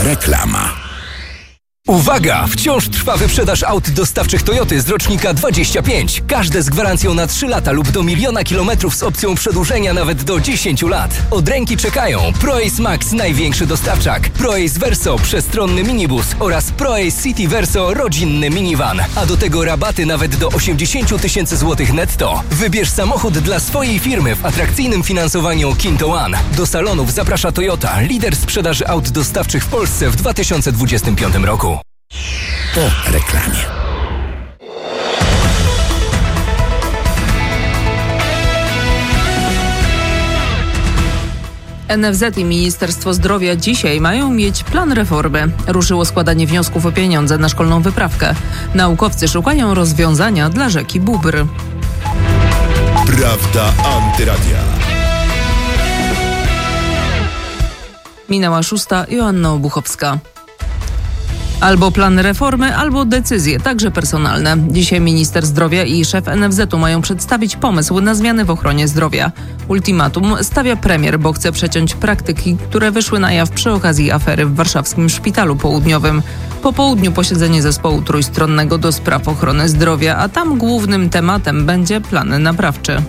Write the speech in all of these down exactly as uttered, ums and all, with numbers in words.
Reklama. Uwaga! Wciąż trwa wyprzedaż aut dostawczych Toyoty z rocznika dwadzieścia pięć. Każde z gwarancją na trzy lata lub do miliona kilometrów z opcją przedłużenia nawet do dziesięciu lat. Od ręki czekają ProAce Max, największy dostawczak, ProAce Verso, przestronny minibus oraz ProAce City Verso, rodzinny minivan. A do tego rabaty nawet do osiemdziesiąt tysięcy złotych netto. Wybierz samochód dla swojej firmy w atrakcyjnym finansowaniu Kinto One. Do salonów zaprasza Toyota, lider sprzedaży aut dostawczych w Polsce w dwa tysiące dwudziestym piątym roku. Po reklamie. N F Z i Ministerstwo Zdrowia dzisiaj mają mieć plan reformy. Ruszyło składanie wniosków o pieniądze na szkolną wyprawkę. Naukowcy szukają rozwiązania dla rzeki Bóbr. Prawda Antyradia. Minęła szósta, Joanna Obuchowska. Albo plan reformy, albo decyzje, także personalne. Dzisiaj minister zdrowia i szef N F Z u mają przedstawić pomysł na zmiany w ochronie zdrowia. Ultimatum stawia premier, bo chce przeciąć praktyki, które wyszły na jaw przy okazji afery w warszawskim Szpitalu Południowym. Po południu posiedzenie zespołu trójstronnego do spraw ochrony zdrowia, a tam głównym tematem będzie plan naprawczy.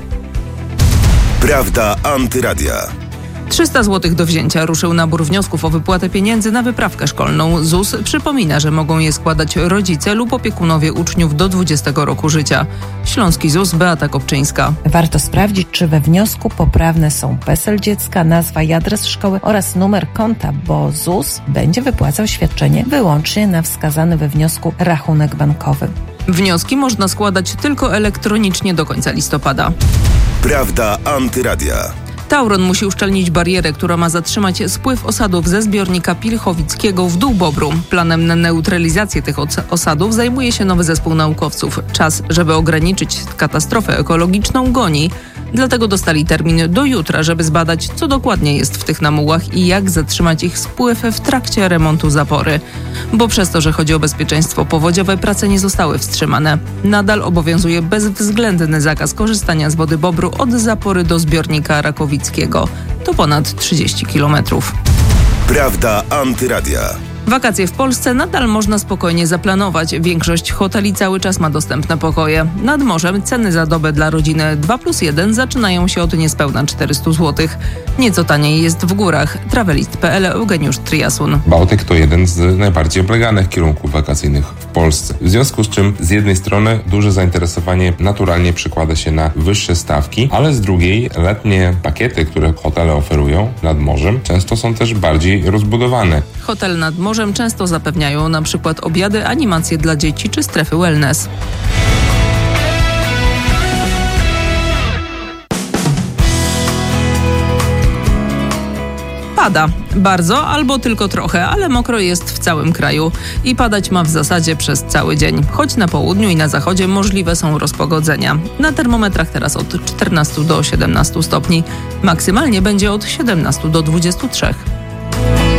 Prawda Antyradia. trzysta złotych do wzięcia. Ruszył nabór wniosków o wypłatę pieniędzy na wyprawkę szkolną. Z U S przypomina, że mogą je składać rodzice lub opiekunowie uczniów do dwudziestego roku życia. Śląski Z U S, Beata Kopczyńska. Warto sprawdzić, czy we wniosku poprawne są PESEL dziecka, nazwa i adres szkoły oraz numer konta, bo Z U S będzie wypłacał świadczenie wyłącznie na wskazany we wniosku rachunek bankowy. Wnioski można składać tylko elektronicznie do końca listopada. Prawda Antyradia. Tauron musi uszczelnić barierę, która ma zatrzymać spływ osadów ze zbiornika Pilchowickiego w dół Bobru. Planem na neutralizację tych osadów zajmuje się nowy zespół naukowców. Czas, żeby ograniczyć katastrofę ekologiczną, goni. Dlatego dostali termin do jutra, żeby zbadać, co dokładnie jest w tych namułach i jak zatrzymać ich spływ w trakcie remontu zapory. Bo przez to, że chodzi o bezpieczeństwo powodziowe, prace nie zostały wstrzymane. Nadal obowiązuje bezwzględny zakaz korzystania z wody Bobru od zapory do zbiornika Rakowickiego. To ponad trzydzieści kilometrów. Prawda Antyradia. Wakacje w Polsce nadal można spokojnie zaplanować. Większość hoteli cały czas ma dostępne pokoje. Nad morzem ceny za dobę dla rodziny dwa plus jeden zaczynają się od niespełna czterysta złotych. Nieco taniej jest w górach. Travelist kropka p l, Eugeniusz Triasun. Bałtyk to jeden z najbardziej obleganych kierunków wakacyjnych w Polsce. W związku z czym z jednej strony duże zainteresowanie naturalnie przekłada się na wyższe stawki, ale z drugiej letnie pakiety, które hotele oferują nad morzem, często są też bardziej rozbudowane. Hotel nad morzem często zapewniają na przykład obiady, animacje dla dzieci czy strefy wellness. Pada. Bardzo albo tylko trochę, ale mokro jest w całym kraju. I padać ma w zasadzie przez cały dzień. Choć na południu i na zachodzie możliwe są rozpogodzenia. Na termometrach teraz od czternastu do siedemnastu stopni. Maksymalnie będzie od siedemnastu do dwudziestu trzech.